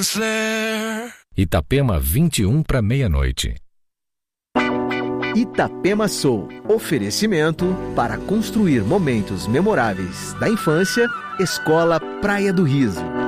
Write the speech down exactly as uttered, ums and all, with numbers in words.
Itapema, vinte e um para meia-noite. Itapema Soul. Oferecimento para construir momentos memoráveis da infância. Escola Praia do Riso.